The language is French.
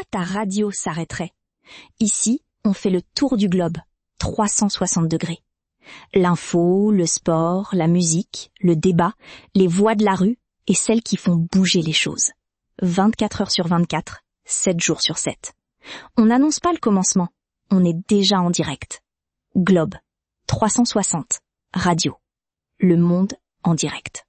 ta radio s'arrêterait. Ici, on fait le tour du globe, 360 degrés. L'info, le sport, la musique, le débat, les voix de la rue et celles qui font bouger les choses. 24 heures sur 24, 7 jours sur 7. On n'annonce pas le commencement, on est déjà en direct. Globe, 360, radio. Le monde en direct.